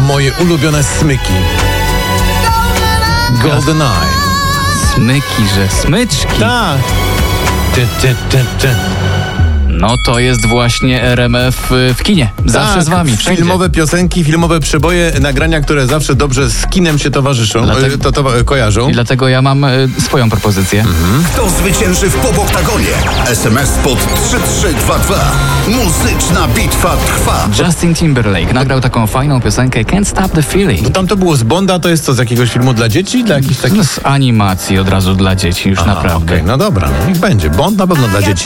moje ulubione smyki. GoldenEye. Smyki, że smyczki. Tak. No to jest właśnie RMF w kinie. Zawsze Tak, z wami, wszędzie. filmowe piosenki, filmowe przeboje, nagrania, które zawsze dobrze z kinem się towarzyszą, kojarzą. I dlatego ja mam swoją propozycję. Kto zwycięży w PopOktagonie? SMS pod 3322. Muzyczna bitwa trwa. Justin Timberlake nagrał taką fajną piosenkę Can't Stop the Feeling. No tam to było z Bonda, to jest co, z jakiegoś filmu dla dzieci? Dla jakichś takich... Z animacji od razu dla dzieci już naprawdę. Okej, no dobra, no niech będzie. Bond na pewno dla dzieci.